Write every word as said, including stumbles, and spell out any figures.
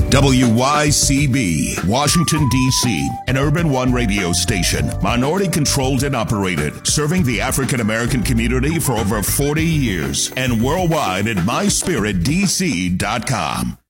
W Y C B, Washington, D C, an Urban One radio station, minority-controlled and operated, serving the African-American community for over forty years, and worldwide at my spirit d c dot com.